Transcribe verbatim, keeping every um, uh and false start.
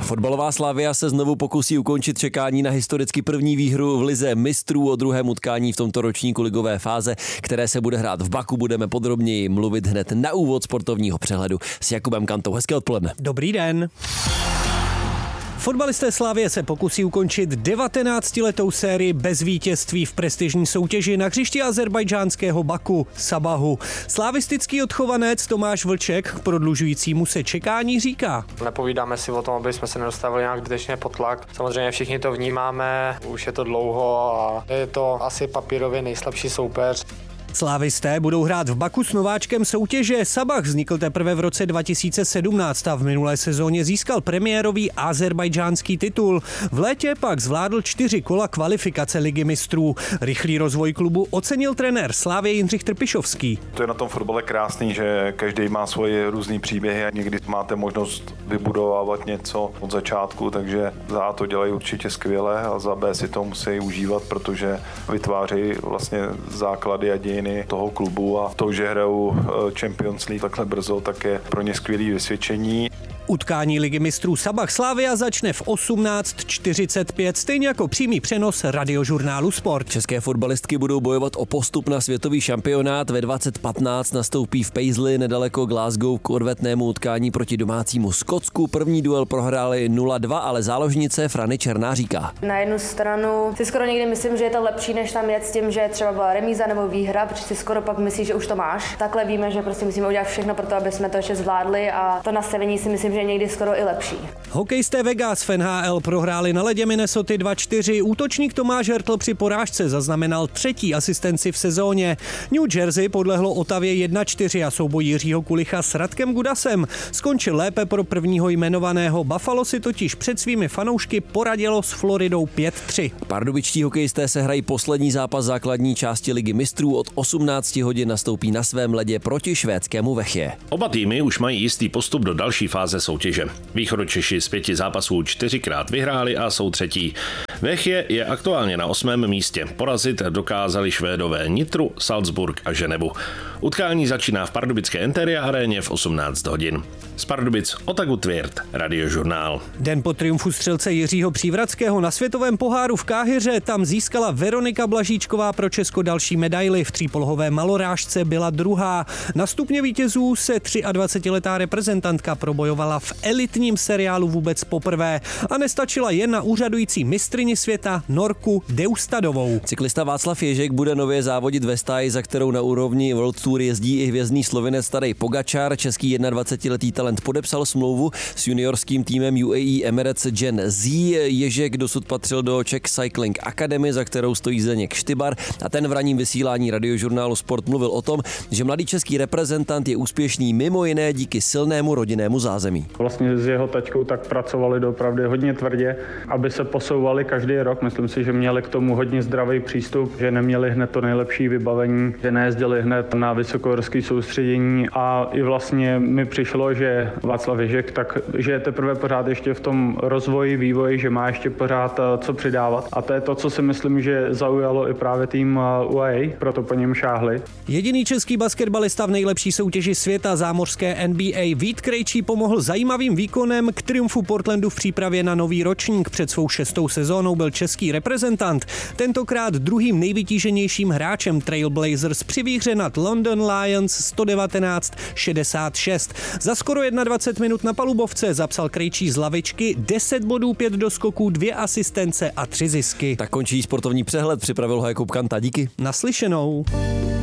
Fotbalová Slavia se znovu pokusí ukončit čekání na historicky první výhru v lize mistrů. O druhém utkání v tomto ročníku ligové fáze, které se bude hrát v Baku, budeme podrobněji mluvit hned na úvod sportovního přehledu s Jakubem Kantou. Hezké odpoledne. Dobrý den. Fotbalisté Slavie se pokusí ukončit devatenáctiletou sérii bez vítězství v prestižní soutěži na hřišti azerbajdžánského Baku Sabahu. Slavistický odchovanec Tomáš Vlček k prodlužujícímu se čekání říká: Nepovídáme si o tom, aby jsme se nedostavili nějak zbytečně pod tlak. Samozřejmě všichni to vnímáme, už je to dlouho a je to asi papírově nejslabší soupeř. Slávisté budou hrát v Baku s nováčkem soutěže. Sabah vznikl teprve v roce dva tisíce sedmnáct a v minulé sezóně získal premiérový azerbajdžánský titul. V létě pak zvládl čtyři kola kvalifikace ligy mistrů. Rychlý rozvoj klubu ocenil trenér Slavie Jindřich Trpišovský. To je na tom fotbale krásný, že každý má svoje různý příběhy a někdy máte možnost vybudovávat něco od začátku, takže za A to dělají určitě skvěle a za B si to musí užívat, protože vytváří vlastně základy a dějiny toho klubu a to, že hrajou Champions League takhle brzo, tak je pro ně skvělý vysvědčení. Utkání ligy mistrů Sabah Slavia začne v osmnáct čtyřicet pět, stejně jako přímý přenos radiožurnálu Sport. České fotbalistky budou bojovat o postup na světový šampionát. Ve dvacet patnáct nastoupí v Paisley nedaleko Glasgow k odvetnému utkání proti domácímu Skotsku. První duel prohráli nula dva, ale záložnice Frany Černá říká: Na jednu stranu si skoro někdy myslím, že je to lepší, než tam jet s tím, že třeba byla remíza nebo výhra, protože si skoro pak myslíš, že už to máš. Takhle víme, že prostě musíme udělat všechno pro to, aby jsme to ještě zvládli a to nastavení si myslím, že je někdy skoro i lepší. Hokejisté Vegas v N H L prohráli na ledě Minnesoty dva čtyři. Útočník Tomáš Hertl při porážce zaznamenal třetí asistenci v sezóně. New Jersey podlehlo Otavě jedna čtyři a souboj Jiřího Kulicha s Radkem Gudasem skončil lépe pro prvního jmenovaného. Buffalo si totiž před svými fanoušky poradilo s Floridou pět tři. Pardubičtí hokejisté se hrají poslední zápas základní části ligy mistrů. Od osmnácti hodin nastoupí na svém ledě proti švédskému Vechje. Oba týmy už mají jistý postup do další fáze soutěže. Východočeši z pěti zápasů čtyřikrát vyhráli a jsou třetí. Vechje je aktuálně na osmém místě. Porazit dokázali Švédové Nitru, Salzburg a Ženevu. Utkání začíná v pardubické Enteria aréně v osmnáct hodin. Z Pardubic Otagu Tvěrt, Radiožurnál. Den po triumfu střelce Jiřího Přívratského na světovém poháru v Káhiře tam získala Veronika Blažíčková pro Česko další medaili. V třípolohové malorážce byla druhá. Na stupně vítězů se dvacetiletá reprezentantka probojovala v elitním seriálu vůbec poprvé a nestačila jen na úřadující mistryni světa Norku Deustadovou. Cyklista Václav Ježek bude nově závodit ve stáji, za kterou na úrovni World Tour jezdí i hvězdný Slovinec Tadej Pogačar. Český dvacetiletý talent podepsal smlouvu s juniorským týmem U A E Emirates Gen Z. Ježek dosud patřil do Czech Cycling Academy, za kterou stojí Zdeněk Štybar, a ten v ranním vysílání radiožurnálu Sport mluvil o tom, že mladý český reprezentant je úspěšný mimo jiné díky silnému rodinnému zázemí. Vlastně s jeho taťkou tak pracovali doopravdy hodně tvrdě, aby se posouvali každý rok. Myslím si, že měli k tomu hodně zdravý přístup, že neměli hned to nejlepší vybavení, že nejezdili hned na vysokohorské soustředění a i vlastně mi přišlo, že Václav Ježek, tak že je teprve pořád ještě v tom rozvoji, vývoji, že má ještě pořád co přidávat. A to je to, co si myslím, že zaujalo i právě tým U A E, proto po něm šáhli. Jediný český basketbalista v nejlepší soutěži světa zámořské N B A Vít Krejčí pomohl zajímavým výkonem k triumfu Portlandu v přípravě na nový ročník. Před svou šestou sezónou byl český reprezentant tentokrát druhým nejvytíženějším hráčem Trailblazers při výhře nad London Lions sto devatenáct šedesát šest. Za skoro dvacet jedna minut na palubovce zapsal Krejčí z lavičky deset bodů, pět doskoků, dvě asistence a tři zisky. Tak končí sportovní přehled, připravil ho Jakub Kanta. Díky. Naslyšenou.